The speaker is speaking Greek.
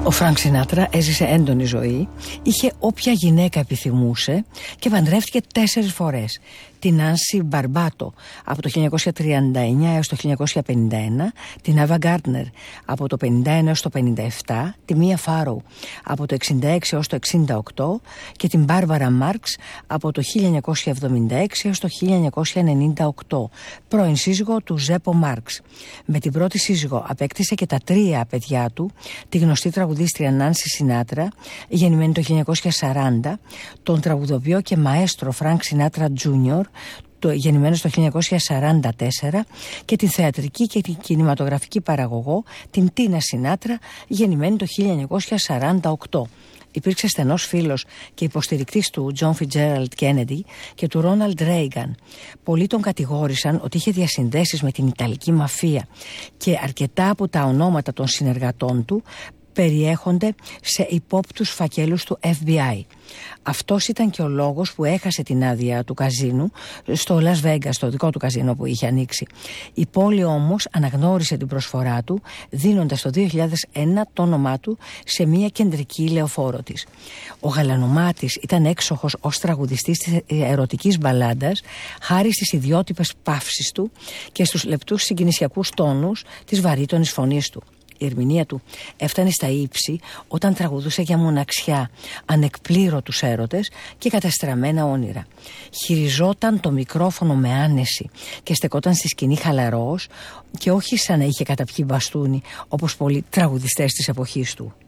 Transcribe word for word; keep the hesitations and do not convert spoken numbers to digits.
Ο Φρανκ Σινάτρα έζησε έντονη ζωή, είχε όποια γυναίκα επιθυμούσε και παντρεύτηκε τέσσερις φορές. Την Νάνσι Μπαρμπάτο από το χίλια εννιακόσια τριάντα εννιά έως το χίλια εννιακόσια πενήντα ένα, την Άβα Γκάρντνερ από το πενήντα ένα έως το πενήντα επτά, τη Μία Φάροου από το εξήντα έξι έως το εξήντα οκτώ και την Μπάρμπαρα Μάρξ από το χίλια εννιακόσια εβδομήντα έξι έως το χίλια εννιακόσια ενενήντα οκτώ, πρώην σύζυγο του Ζέπο Μάρξ. Με την πρώτη σύζυγο απέκτησε και τα τρία παιδιά του, τη γνωστή τραγουδίστρια Νάνσι Σινάτρα, γεννημένη το χίλια εννιακόσια σαράντα, τον τραγουδοποιό και μαέστρο Φρανκ Σινάτρα Τζούνιορ, το γεννημένος το χίλια εννιακόσια σαράντα τέσσερα, και την θεατρική και την κινηματογραφική παραγωγό την Τίνα Σινάτρα, γεννημένη το χίλια εννιακόσια σαράντα οκτώ. Υπήρξε στενός φίλος και υποστηρικτής του Τζον Φιτζέραλντ Κέννεντι και του Ρόναλντ Ρέιγκαν. Πολλοί τον κατηγόρησαν ότι είχε διασυνδέσεις με την Ιταλική μαφία και αρκετά από τα ονόματα των συνεργατών του περιέχονται σε υπόπτους φακέλους του Εφ Μπι Άι. Αυτός ήταν και ο λόγος που έχασε την άδεια του καζίνου στο Las Vegas, το δικό του καζίνο που είχε ανοίξει. Η πόλη όμως αναγνώρισε την προσφορά του, δίνοντας το δύο χιλιάδες ένα το όνομά του σε μια κεντρική λεωφόρο της. Ο γαλανομάτης ήταν έξοχος ως τραγουδιστής της ερωτικής μπαλάντας, χάρη στις ιδιότυπες παύσεις του και στους λεπτούς συγκινησιακούς τόνους της βαρύτονης φωνής του. Η ερμηνεία του έφτανε στα ύψη όταν τραγουδούσε για μοναξιά, ανεκπλήρωτους έρωτες και καταστραμμένα όνειρα. Χειριζόταν το μικρόφωνο με άνεση και στεκόταν στη σκηνή χαλαρός και όχι σαν να είχε καταπιεί μπαστούνι όπως πολλοί τραγουδιστές της εποχής του.